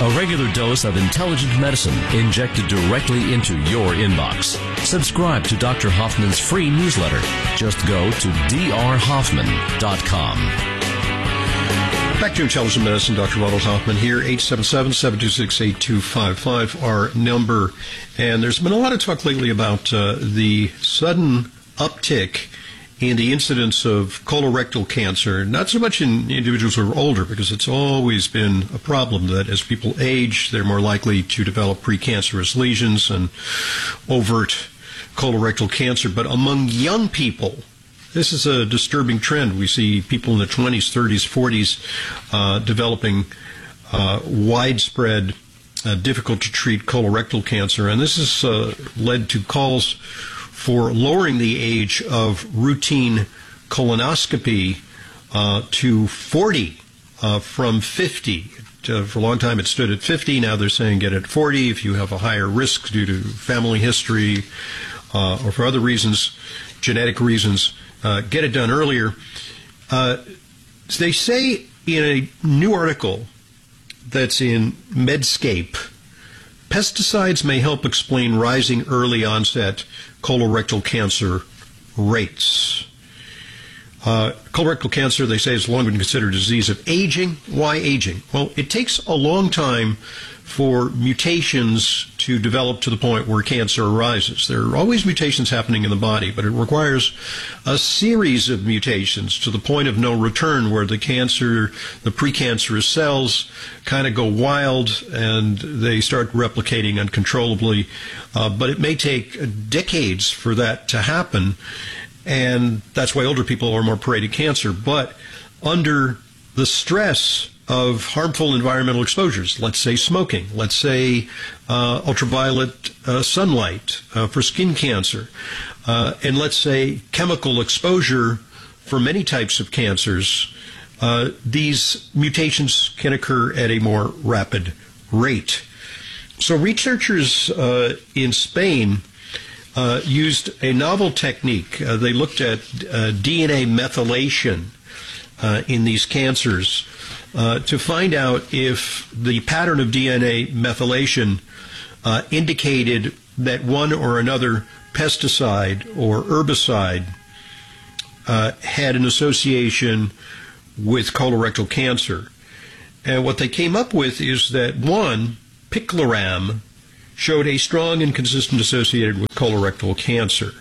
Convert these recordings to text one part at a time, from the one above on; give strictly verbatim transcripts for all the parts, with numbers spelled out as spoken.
A regular dose of intelligent medicine injected directly into your inbox. Subscribe to Doctor Hoffman's free newsletter. Just go to d r hoffman dot com. Back to Intelligent Medicine, Doctor Ronald Hoffman here, eight seven seven, seven two six, eight two five five, our number. And there's been a lot of talk lately about uh, the sudden uptick in the incidence of colorectal cancer, not so much in individuals who are older, because it's always been a problem that as people age, they're more likely to develop precancerous lesions and overt colorectal cancer. But among young people, this is a disturbing trend. We see people in the twenties, thirties, forties uh, developing uh, widespread, uh, difficult-to-treat colorectal cancer. And this has uh, led to calls for lowering the age of routine colonoscopy uh, to forty uh, from fifty. Uh, for a long time it stood at fifty. Now they're saying get it at forty if you have a higher risk due to family history uh, or for other reasons, genetic reasons. Uh, get it done earlier. Uh, they say in a new article that's in Medscape, pesticides may help explain rising early onset colorectal cancer rates. Uh, colorectal cancer, they say, has long been considered a disease of aging. Why aging? Well, it takes a long time for mutations to develop to the point where cancer arises. There are always mutations happening in the body, but it requires a series of mutations to the point of no return where the cancer, the precancerous cells kind of go wild and they start replicating uncontrollably. Uh, but it may take decades for that to happen, and that's why older people are more prey to cancer. But under the stress of harmful environmental exposures, let's say smoking, let's say uh, ultraviolet uh, sunlight uh, for skin cancer, uh, and let's say chemical exposure for many types of cancers, uh, these mutations can occur at a more rapid rate. So researchers uh, in Spain uh, used a novel technique. Uh, they looked at uh, D N A methylation uh, in these cancers Uh, to find out if the pattern of D N A methylation uh, indicated that one or another pesticide or herbicide uh, had an association with colorectal cancer. And what they came up with is that one, picloram, showed a strong and consistent association with colorectal cancer.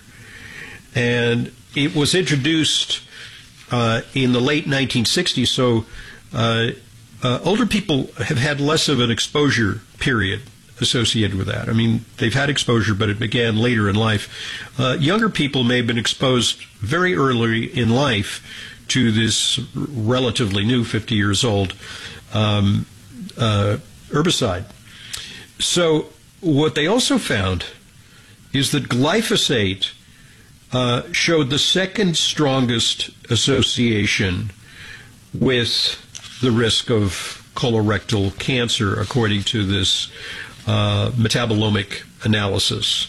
And it was introduced uh, in the late nineteen sixties, so Uh, uh, older people have had less of an exposure period associated with that. I mean, they've had exposure, but it began later in life. Uh, younger people may have been exposed very early in life to this relatively new, fifty years old, um, uh, herbicide. So what they also found is that glyphosate uh, showed the second strongest association with the risk of colorectal cancer, according to this uh, metabolomic analysis.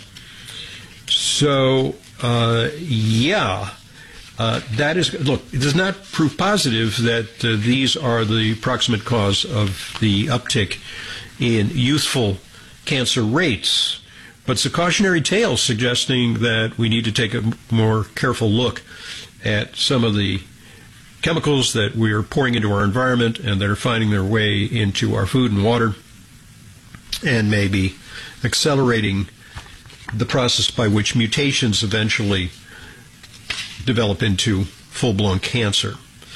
So, uh, yeah, uh, that is, look, it does not prove positive that uh, these are the proximate cause of the uptick in youthful cancer rates, but it's a cautionary tale suggesting that we need to take a more careful look at some of the chemicals that we are pouring into our environment and that are finding their way into our food and water and maybe accelerating the process by which mutations eventually develop into full-blown cancer.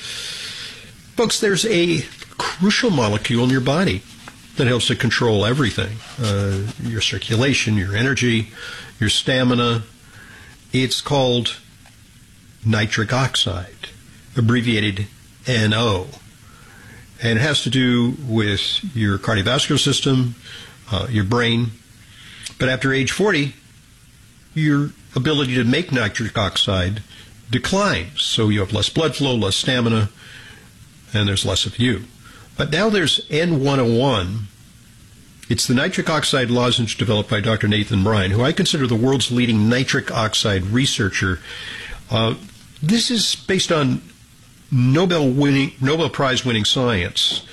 Folks, there's a crucial molecule in your body that helps to control everything, uh, your circulation, your energy, your stamina. It's called nitric oxide, abbreviated N O. And it has to do with your cardiovascular system, uh, your brain. But after age forty, your ability to make nitric oxide declines. So you have less blood flow, less stamina, and there's less of you. But now there's N one oh one. It's the nitric oxide lozenge developed by Doctor Nathan Bryan, who I consider the world's leading nitric oxide researcher. Uh, this is based on Nobel winning, Nobel Prize winning science.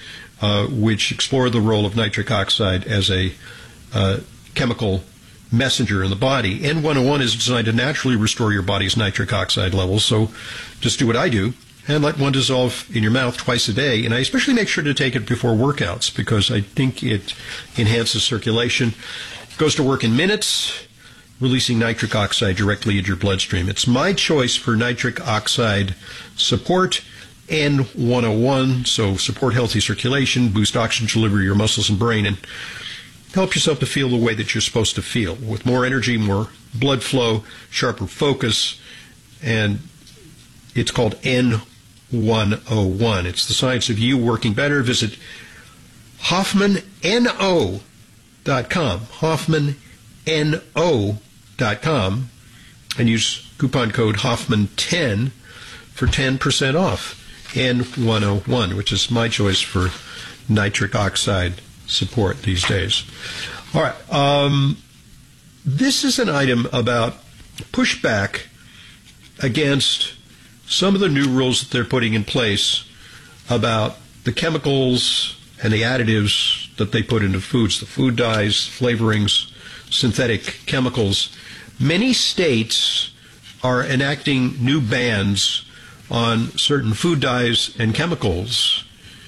uh, which explore the role of nitric oxide as a uh, chemical messenger in the body. N one oh one is designed to naturally restore your body's nitric oxide levels, so just do what I do and let one dissolve in your mouth twice a day. And I especially make sure to take it before workouts because I think it enhances circulation. It goes to work in minutes, releasing nitric oxide directly into your bloodstream. It's my choice for nitric oxide support, N one oh one, so support healthy circulation, boost oxygen delivery to your muscles and brain, and help yourself to feel the way that you're supposed to feel, with more energy, more blood flow, sharper focus, and it's called N one oh one. It's the science of you working better. Visit Hoffman No dot com, Hoffman No dot com, and use coupon code Hoffman ten for ten percent off N one oh one, which is my choice for nitric oxide support these days. All right. Um, this is an item about pushback against some of the new rules that they're putting in place about the chemicals and the additives that they put into foods, the food dyes, flavorings, synthetic chemicals. Many states are enacting new bans on certain food dyes and chemicals,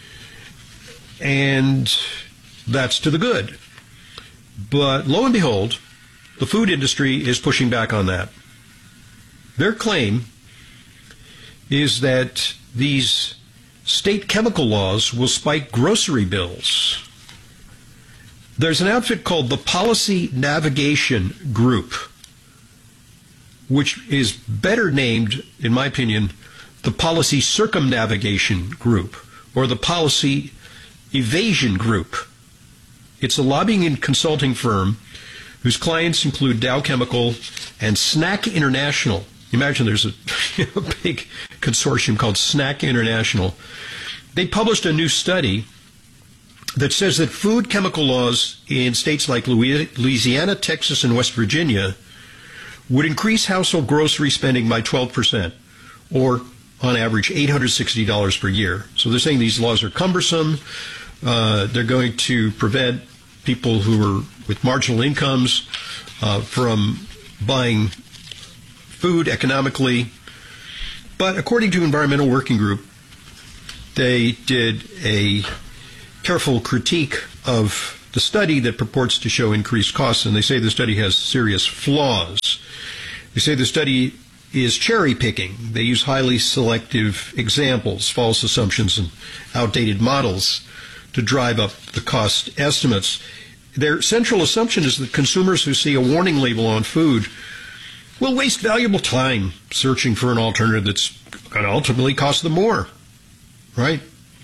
and that's to the good. But lo and behold, the food industry is pushing back on that. Their claim is that these state chemical laws will spike grocery bills. There's an outfit called the Policy Navigation Group, which is better named, in my opinion, the Policy Circumnavigation Group, or the Policy Evasion Group. It's a lobbying and consulting firm whose clients include Dow Chemical and Snack International. Imagine there's a, a big consortium called Snack International. They published a new study that says that food chemical laws in states like Louisiana, Texas, and West Virginia would increase household grocery spending by twelve percent, or on average eight hundred sixty dollars per year. So they're saying these laws are cumbersome. Uh, they're going to prevent people who are with marginal incomes uh, from buying food economically. But according to Environmental Working Group, they did a careful critique of the study that purports to show increased costs, and they say the study has serious flaws. They say the study is cherry picking. They use highly selective examples, false assumptions, and outdated models to drive up the cost estimates. Their central assumption is that consumers who see a warning label on food will waste valuable time searching for an alternative that's going to ultimately cost them more, right?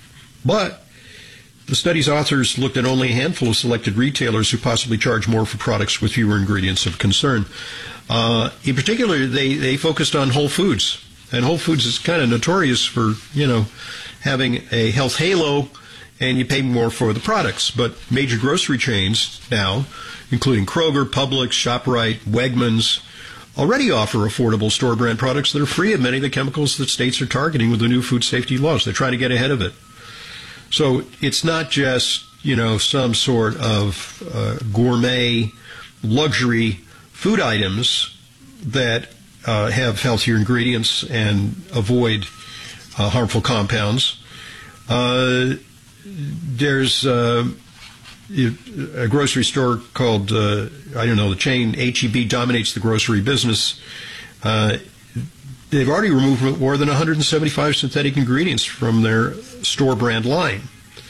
But the study's authors looked at only a handful of selected retailers who possibly charge more for products with fewer ingredients of concern. Uh, in particular, they, they focused on Whole Foods. And Whole Foods is kind of notorious for, you know, having a health halo, and you pay more for the products. But major grocery chains now, including Kroger, Publix, ShopRite, Wegmans, already offer affordable store brand products that are free of many of the chemicals that states are targeting with the new food safety laws. They're trying to get ahead of it. So it's not just, you know, some sort of uh, gourmet luxury food items that uh, have healthier ingredients and avoid uh, harmful compounds. Uh, there's uh, a grocery store called, uh, I don't know, the chain H E B dominates the grocery business. Uh, they've already removed more than one hundred seventy-five synthetic ingredients from their store brand line.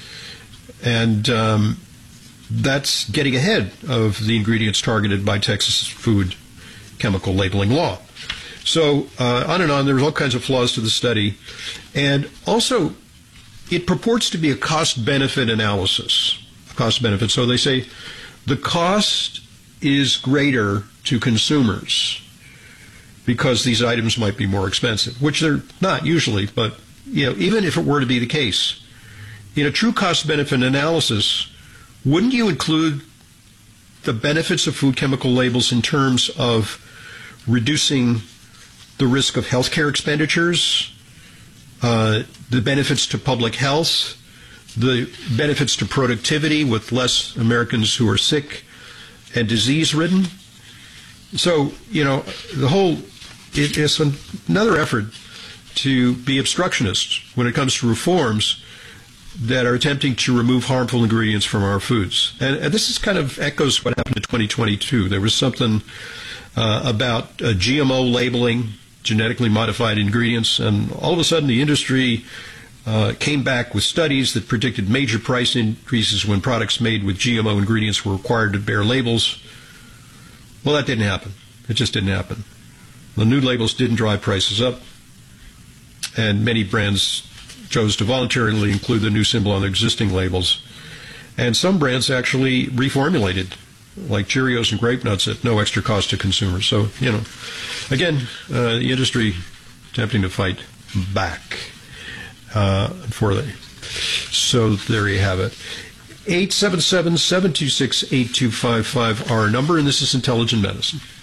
And um, that's getting ahead of the ingredients targeted by Texas food chemical labeling law. So uh, on and on, there's all kinds of flaws to the study. And also, it purports to be a cost-benefit analysis. Cost-benefit. So they say the cost is greater to consumers because these items might be more expensive, which they're not usually, but you know, even if it were to be the case, in a true cost-benefit analysis, wouldn't you include the benefits of food chemical labels in terms of reducing the risk of healthcare expenditures, uh, the benefits to public health, the benefits to productivity with less Americans who are sick and disease-ridden. So, you know, the whole, it is another effort to be obstructionists when it comes to reforms that are attempting to remove harmful ingredients from our foods. And, and this is kind of echoes what happened in twenty twenty-two. There was something uh, about uh, G M O labeling, genetically modified ingredients, and all of a sudden the industry uh, came back with studies that predicted major price increases when products made with G M O ingredients were required to bear labels. Well, that didn't happen. It just didn't happen. The new labels didn't drive prices up, and many brands chose to voluntarily include the new symbol on their existing labels. And some brands actually reformulated, like Cheerios and Grape Nuts, at no extra cost to consumers. So, you know, again, uh, the industry attempting to fight back, uh, unfortunately. So there you have it. eight seven seven, seven two six, eight two five five, our number, and this is Intelligent Medicine.